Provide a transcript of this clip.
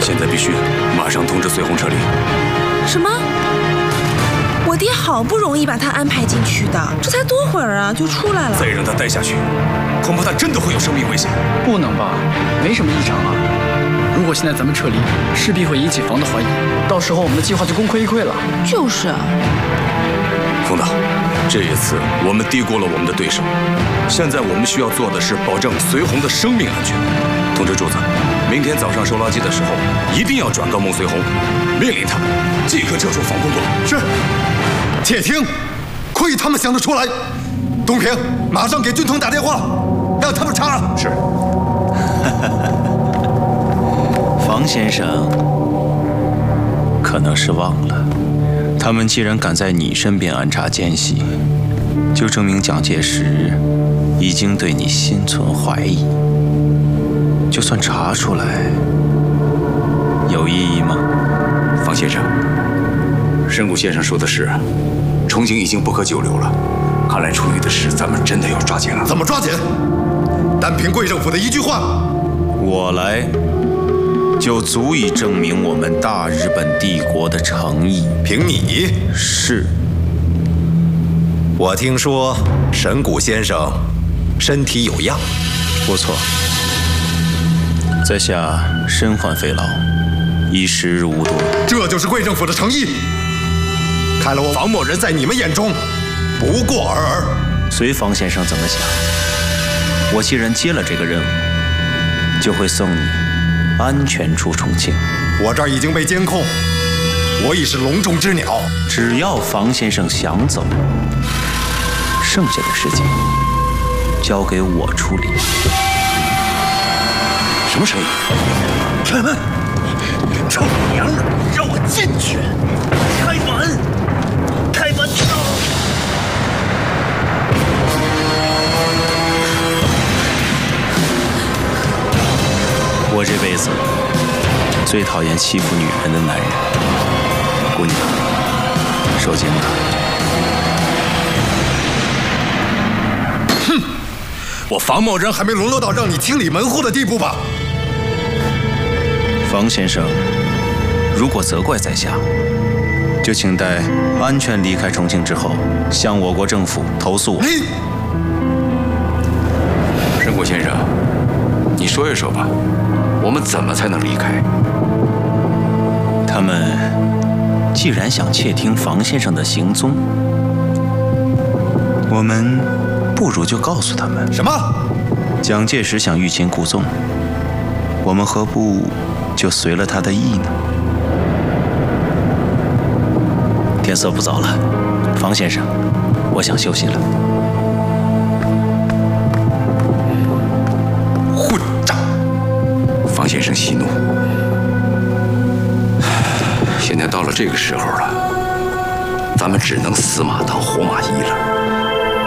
现在必须马上通知随红撤离。 什么？我爹好不容易把他安排进去的，这才多会儿啊就出来了。 再让他待下去，恐怕他真的会有生命危险。 不能吧？没什么异常啊。如果现在咱们撤离，势必会引起房的怀疑，到时候我们的计划就功亏一篑了。 就是啊。 冯导，这一次我们低估了我们的对手，现在我们需要做的是保证随红的生命安全。通知柱子，明天早上收垃圾的时候，一定要转告孟随红，命令他即刻撤出防空洞。 是。且听，亏他们想得出来！东平，马上给军统打电话，让他们查。 是。 房先生可能是忘了，他们既然敢在你身边安插奸细，就证明蒋介石已经对你心存怀疑。就算查出来，有意义吗？ 房先生，申谷先生说的是，重庆已经不可久留了，看来处理的事咱们真的要抓紧了。 怎么抓紧？单凭贵政府的一句话， 我来就足以证明我们大日本帝国的诚意。 凭你？ 是。 我听说神谷先生身体有恙。 不错，在下身患肺痨，已时日无多。 这就是贵政府的诚意。看来我房某人在你们眼中不过尔尔。 随房先生怎么想，我既然接了这个任务，就会送你安全出重庆。 我这儿已经被监控，我已是笼中之鸟。 只要房先生想走，剩下的事情交给我处理。 什么声音？ 开门！臭娘们，让我进去！开门！开门！ 我这辈子最讨厌欺负女人的男人。姑娘，受惊了。 哼，我房某人还没沦落到让你清理门户的地步吧？ 房先生，如果责怪在下，就请待安全离开重庆之后，向我国政府投诉我。 你， 申谷先生，你说一说吧，我们怎么才能离开？ 他们既然想窃听房先生的行踪，我们不如就告诉他们。 什么？ 蒋介石想欲擒故纵，我们何不就随了他的意呢？天色不早了，房先生，我想休息了。 混账！房先生息怒。现在到了这个时候了，咱们只能死马当活马医了。